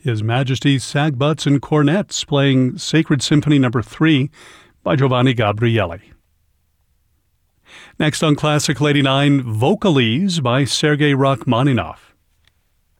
His Majesty's Sagbutts and Cornets playing Sacred Symphony No. 3 by Giovanni Gabrieli. Next on Classical 89, Vocalese by Sergei Rachmaninoff.